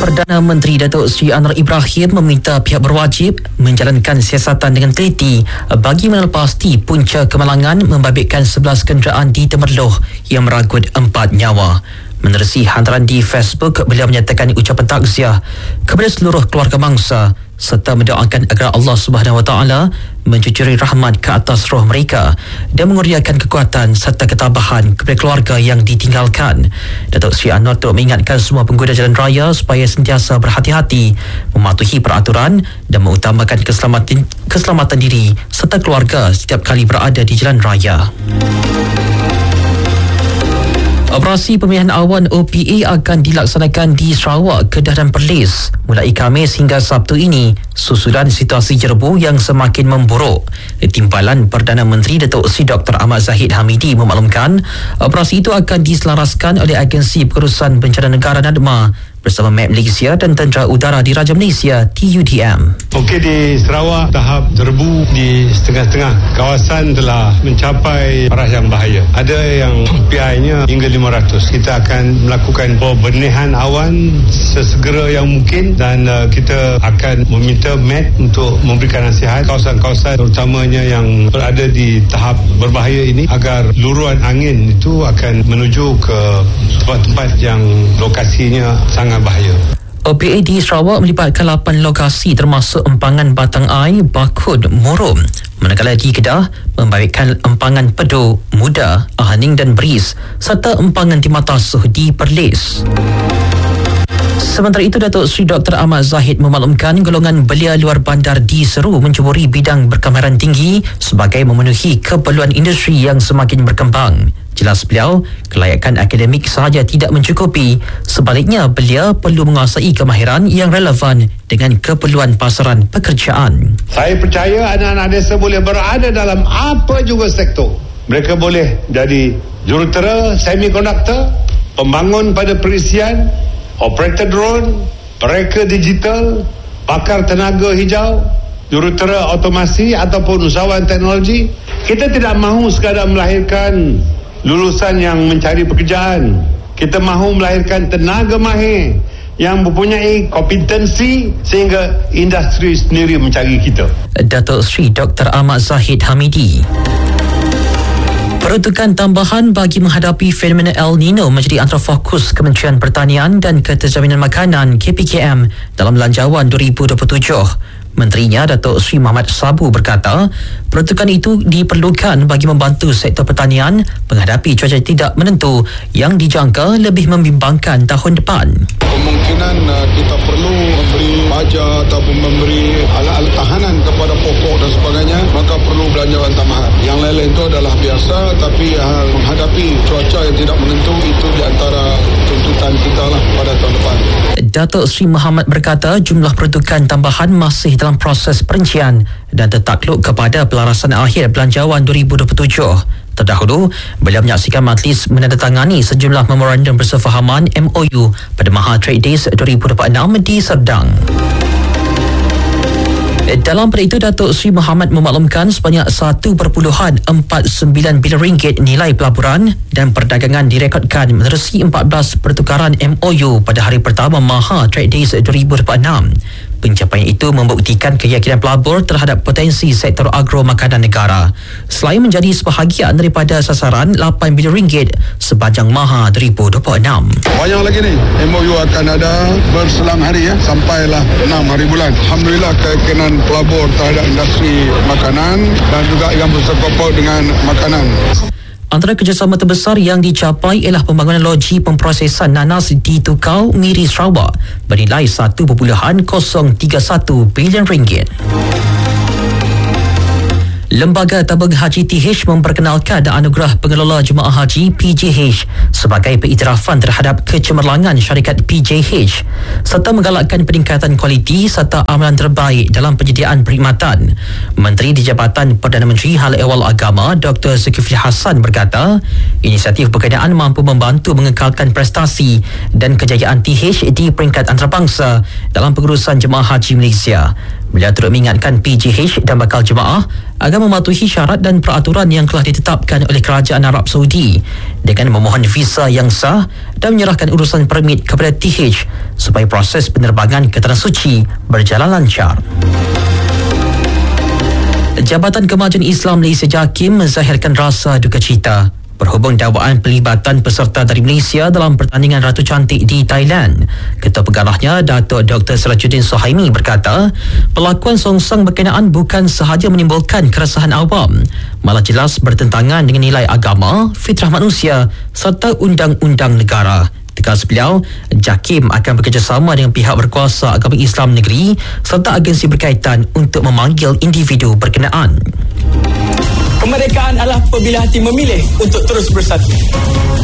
Perdana Menteri Datuk Seri Anwar Ibrahim meminta pihak berwajib menjalankan siasatan dengan teliti bagi menepasti punca kemalangan membabitkan 11 kenderaan di Temerloh yang meragut 4 nyawa. Menerusi hantaran di Facebook, beliau menyatakan ucapan takziah kepada seluruh keluarga mangsa serta mendoakan agar Allah Subhanahu Wa Taala mencucuri rahmat ke atas roh mereka dan mengurniakan kekuatan serta ketabahan kepada keluarga yang ditinggalkan. Datuk Seri Anwar turut mengingatkan semua pengguna jalan raya supaya sentiasa berhati-hati, mematuhi peraturan dan mengutamakan keselamatan diri serta keluarga setiap kali berada di jalan raya. Operasi pemilihan awan OPA akan dilaksanakan di Sarawak, Kedah dan Perlis mulai Khamis hingga Sabtu ini susulan situasi jerebu yang semakin memburuk. Timbalan Perdana Menteri Datuk Seri Dr. Ahmad Zahid Hamidi memaklumkan operasi itu akan diselaraskan oleh Agensi Pengurusan Bencana Negara NADMA bersama Met Malaysia dan Tentera Udara Diraja Malaysia TUDM. Okey, di Sarawak tahap jerebu di setengah-setengah kawasan telah mencapai arah yang bahaya. Ada yang PI-nya hingga 500. Kita akan melakukan pembernihan awan sesegera yang mungkin dan kita akan meminta Met untuk memberikan nasihat kawasan-kawasan terutamanya yang berada di tahap berbahaya ini agar luruan angin itu akan menuju ke tempat-tempat yang lokasinya sangat bahaya. OPA di Sarawak melibatkan 8 lokasi termasuk empangan Batang Ai, Bakud, Murum. Manakala di Kedah membabitkan empangan Pedu, Muda, Ahaning dan Beris serta empangan Timatasuh di Perlis. Sementara itu, Datuk Seri Dr. Ahmad Zahid memaklumkan golongan belia luar bandar diseru mencuburi bidang berkemahiran tinggi sebagai memenuhi keperluan industri yang semakin berkembang. Jelas beliau, kelayakan akademik sahaja tidak mencukupi. Sebaliknya, belia perlu menguasai kemahiran yang relevan dengan keperluan pasaran pekerjaan. Saya percaya anak-anak desa boleh berada dalam apa juga sektor. Mereka boleh jadi jurutera, semikonduktor, pembangun pada perisian, operator drone, mereka digital, pakar tenaga hijau, jurutera otomasi ataupun usahawan teknologi. Kita tidak mahu sekadar melahirkan lulusan yang mencari pekerjaan. Kita mahu melahirkan tenaga mahir yang mempunyai kompetensi sehingga industri sendiri mencari kita. Datuk Seri Dr. Ahmad Zahid Hamidi. Peruntukan tambahan bagi menghadapi fenomena El Nino menjadi antara fokus Kementerian Pertanian dan Keterjaminan Makanan KPKM dalam Belanjawan 2027. Menterinya Datuk Seri Muhammad Sabu berkata, peruntukan itu diperlukan bagi membantu sektor pertanian menghadapi cuaca tidak menentu yang dijangka lebih membimbangkan tahun depan. Kemungkinan kita perlu memberi baja ataupun memberi alat-alat tahanan kepada pokok dan sebagainya, maka perlu belanjawan tambahan. Yang lain-lain itu adalah biasa, tapi menghadapi cuaca yang tidak menentu itu di antara tuntutan kita lah pada tahun depan. Datuk Seri Muhammad berkata jumlah peruntukan tambahan masih dalam proses perincian dan tertakluk kepada pelarasan akhir Belanjawan 2027. Terdahulu, beliau menyaksikan majlis menandatangani sejumlah memorandum bersefahaman MOU pada Maha Trade Days 2026 di Serdang. Dalam pada itu, Datuk Seri Muhammad memaklumkan sebanyak 1.49 bilion ringgit nilai pelaburan dan perdagangan direkodkan menerusi 14 pertukaran MOU pada hari pertama Maha Trade Days 2026. Pencapaian itu membuktikan keyakinan pelabur terhadap potensi sektor agro makanan negara. Selain menjadi sebahagian daripada sasaran 8 bilion ringgit sepanjang Maha 2026. Banyak lagi ni MOU akan ada berselang hari sampailah 6 hari bulan. Alhamdulillah keyakinan pelabur terhadap industri makanan dan juga yang bersekongkol dengan makanan. Antara kerjasama terbesar yang dicapai ialah pembangunan loji pemprosesan nanas di Tukau, Miri, Sarawak bernilai 1.031 bilion ringgit. Lembaga Tabung Haji TH memperkenalkan anugerah pengelola jemaah haji PJH sebagai pengiktirafan terhadap kecemerlangan syarikat PJH serta menggalakkan peningkatan kualiti serta amalan terbaik dalam penyediaan perkhidmatan. Menteri di Jabatan Perdana Menteri Hal Ehwal Agama Dr. Zulkifli Hassan berkata, inisiatif berkenaan mampu membantu mengekalkan prestasi dan kejayaan TH di peringkat antarabangsa dalam pengurusan jemaah haji Malaysia. Beliau turut mengingatkan PJH dan bakal jemaah agar mematuhi syarat dan peraturan yang telah ditetapkan oleh Kerajaan Arab Saudi dengan memohon visa yang sah dan menyerahkan urusan permit kepada TH supaya proses penerbangan ke Tanah Suci berjalan lancar. Jabatan Kemajuan Islam Malaysia JAKIM menzahirkan rasa duka cita berhubung dakwaan pelibatan peserta dari Malaysia dalam pertandingan Ratu Cantik di Thailand. Ketua Pengarahnya, Datuk Dr. Sirajuddin Suhaimi berkata, perlakuan songsang berkenaan bukan sahaja menimbulkan keresahan awam, malah jelas bertentangan dengan nilai agama, fitrah manusia serta undang-undang negara. Tegas beliau, JAKIM akan bekerjasama dengan pihak berkuasa agama Islam negeri serta agensi berkaitan untuk memanggil individu berkenaan. Kemerdekaan adalah apabila hati memilih untuk terus bersatu.